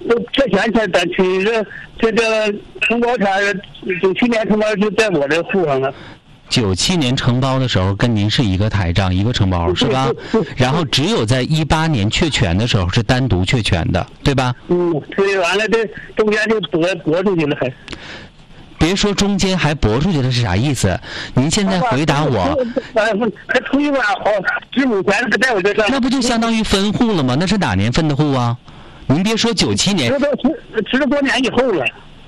确权才咱去这个承包权，97年承包就在我这户上了。 97年承包的时候跟您是一个台账一个承包是吧？然后只有在18年确权的时候是单独确权的，对吧？ 对，完了这中间就驳出去了还。 别说中间还驳出去了是啥意思？您现在回答我。 还推吧，支母权不在我这上。 那不就相当于分户了吗？那是哪年分的户啊？您别说97年 ，10多年以后了。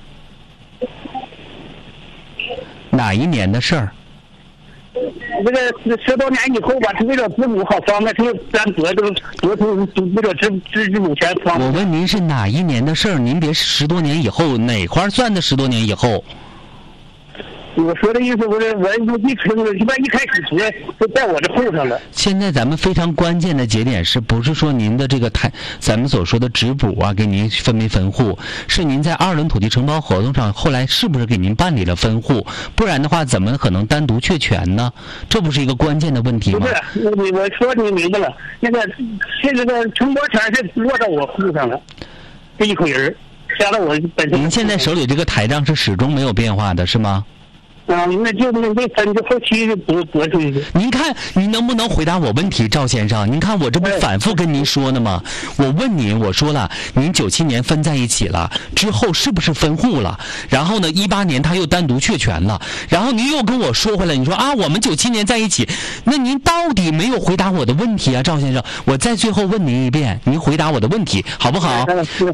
哪一年的事儿？ 那个10多年以后吧，他为了支母好方便，他就咱夺出那个支母权方便。 我问您是哪一年的事儿？您别10多年以后，哪块算的10多年以后？ 我说的意思不是，我一开始就在我这户上了。 现在咱们非常关键的节点是不是说您的这个咱们所说的质补啊，给您分没分户，是您在2轮土地承包合同上后来是不是给您办理了分户？不然的话，怎么可能单独确权呢？这不是一个关键的问题吗？ 不是，我说你明白了，那个现在的承包权是落到我户上了，这一口人加到我本身。 您现在手里这个台账是始终没有变化的，是吗？ 那就没分，就后期就驳出去。 您看，您能不能回答我问题，赵先生？您看我这不反复跟您说呢吗？我问您，我说了，您97年分在一起了，之后是不是分户了？然后呢，18年他又单独确权了，然后您又跟我说回来，你说啊，我们97年在一起，那您到底没有回答我的问题啊，赵先生？我再最后问您一遍，您回答我的问题好不好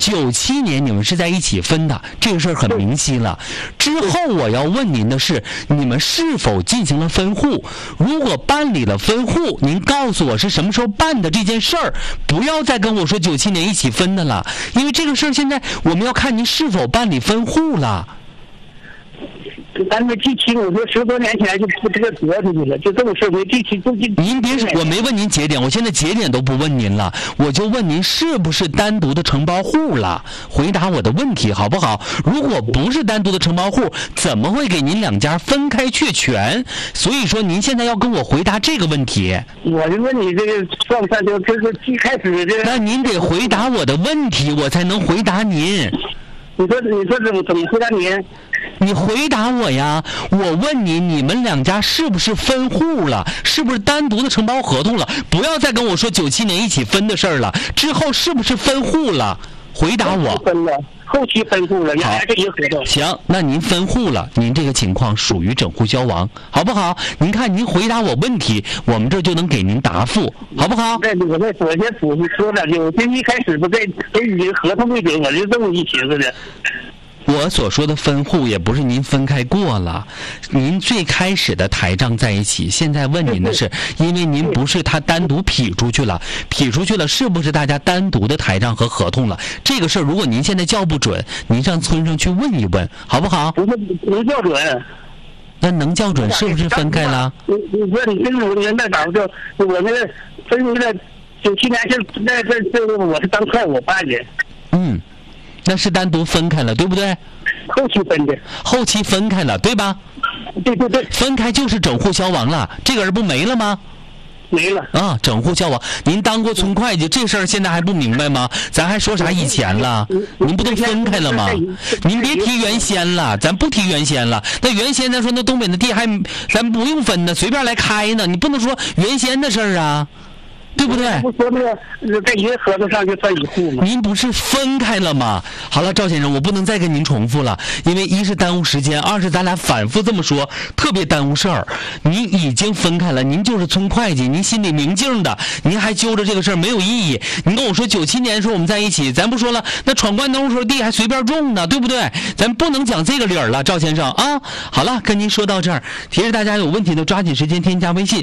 ？97年你们是在一起分的，这个事儿很明晰了。之后我要问您的是，你们是否进行了分户？如果办理了分户，您告诉我是什么时候办的这件事儿，不要再跟我说97年一起分的了，因为这个事儿现在我们要看您是否办理分户了。 咱们记清，我说10多年前就这个驳出去了，就这么事没记清。 您别说，我没问您节点，我现在节点都不问您了，我就问您是不是单独的承包户了？回答我的问题好不好？如果不是单独的承包户，怎么会给您两家分开确权？所以说您现在要跟我回答这个问题。 我就问你这个算不算就是一开始这？ 那您得回答我的问题，我才能回答您。 你说怎么回答您？ 你回答我呀！我问你，你们两家是不是分户了？是不是单独的承包合同了？不要再跟我说97年一起分的事儿了。之后是不是分户了？回答我。 分了，后期分户了，原来是一个合同。 行，那您分户了，您这个情况属于整户消亡，好不好？您看您回答我问题，我们这就能给您答复，好不好？ 我先补说两句，我这一开始不在都已经合同没给我，就这么一寻思的。 我所说的分户也不是您分开过了，您最开始的台账在一起，现在问您的是，因为您不是他单独劈出去了，是不是大家单独的台账和合同了？这个事儿如果您现在叫不准，您上村上去问一问，好不好？ 不是能叫准。 那能叫准是不是分开了？ 你说你跟我人那咋不就我那个分那个97年是这我是当快我办的。 那是单独分开了，对不对？ 后期分的。 后期分开了，对吧？ 对。 分开就是整户消亡了，这个人不没了吗？ 没了啊，整户消亡。您当过村会计，这事儿现在还不明白吗？咱还说啥以前了？您不都分开了吗？您别提原先了，咱不提原先了。那原先咱说那东北的地咱不用分呢，随便来开呢。你不能说原先的事儿啊。对不对？ 不说那个在一个合同上就算一户吗？ 您不是分开了吗？好了，赵先生，我不能再跟您重复了，因为一是耽误时间，二是咱俩反复这么说，特别耽误事儿。您已经分开了，您就是村会计，您心里明镜的，您还揪着这个事儿没有意义。您跟我说97年的时候我们在一起，咱不说了，那闯关东时候地还随便种呢，对不对？咱不能讲这个理儿了，赵先生啊。好了，跟您说到这儿，提示大家有问题的抓紧时间添加微信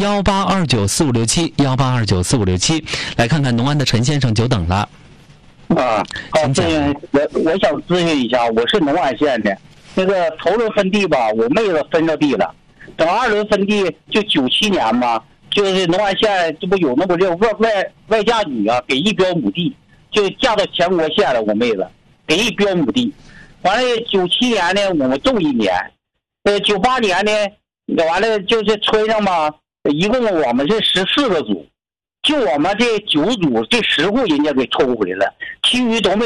18294567182945667，来看看农安的陈先生久等了。 好，我想咨询一下，我是农安县的，那个头轮分地吧，我妹子分着地了，等2轮分地就97年嘛，就是农安县这不有那么这外嫁女啊，给1标亩地，就嫁到全国县了，我妹子给1标亩地，完了97年呢我们种1年，98年呢完了就是村上嘛，一共我们是14个组，就我们这9组这10户人家给抽回来了，其余都没